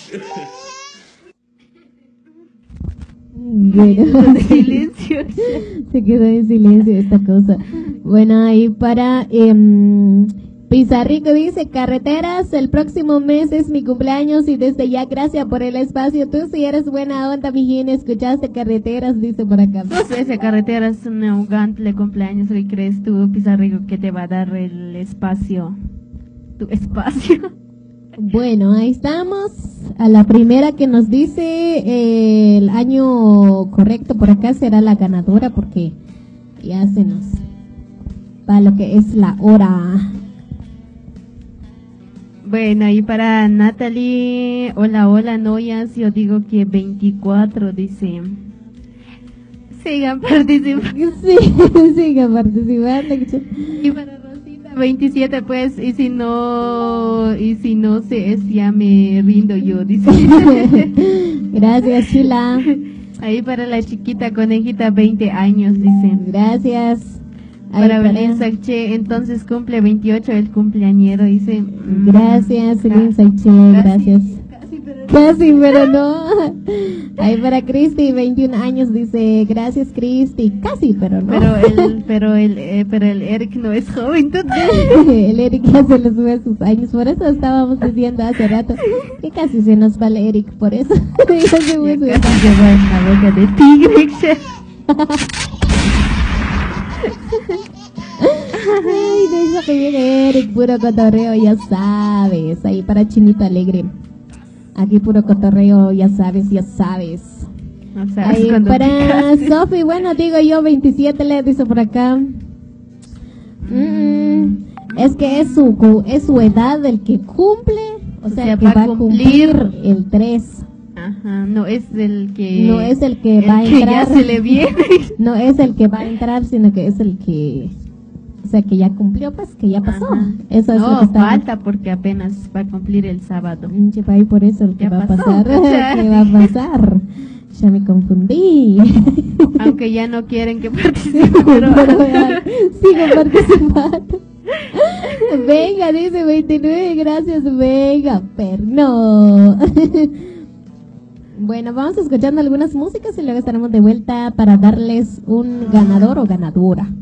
Bueno, silencio. Se quedó en silencio esta cosa. Bueno, ahí para Pizarrico dice: carreteras, el próximo mes es mi cumpleaños y desde ya gracias por el espacio. Tú sí eres buena onda, mijín, escuchaste carreteras, dice por acá. No sé si carreteras un gantle cumpleaños, ¿qué crees tú, Pizarrico, que te va a dar el espacio? Tu espacio. Bueno, ahí estamos. A la primera que nos dice el año correcto por acá será la ganadora, porque ya se nos va lo que es la hora. Bueno, y para Natalie, hola Noyas, yo digo que 24, dice. Sigan participando. Sí, sigan participando. Y para Rosita, 27, pues, y si no se es, ya me rindo yo, dice. Gracias, Chila. Ahí para la chiquita conejita, 20 años, dice. Gracias. Para Belén Saché, entonces cumple 28, el cumpleañero, dice. Gracias, Belén Saché, gracias. Casi, pero no. Ahí para Cristi, 21 años, dice. Gracias, Cristi. Casi, pero no. Pero el Eric no es joven, el Eric ya se le sube a sus años, por eso estábamos diciendo hace rato que casi se nos va el Eric, por eso. Ya casi se va en la boca de tigre. Ay, de eso que viene Eric, puro cotorreo, ya sabes. Ahí para Chinito Alegre. Aquí puro cotorreo, ya sabes, ya sabes. Ahí para Sofi, bueno, digo yo 27 le dice por acá. Es que es su edad el que cumple, o sea que va a cumplir el 3. Ajá, no es el que va a entrar. Ya se le viene. No es el que va a entrar, sino que es el que, o sea, que ya cumplió, pues, que ya pasó. Ajá. Eso es lo que está falta porque apenas va a cumplir el sábado. Y por eso el que ya va pasó, a pasar, que va a pasar. Ya me confundí. Aunque ya no quieren que participe, pero sigo participando. Venga, dice 29, gracias, venga, pero no. Bueno, vamos escuchando algunas músicas y luego estaremos de vuelta para darles un ganador o ganadora.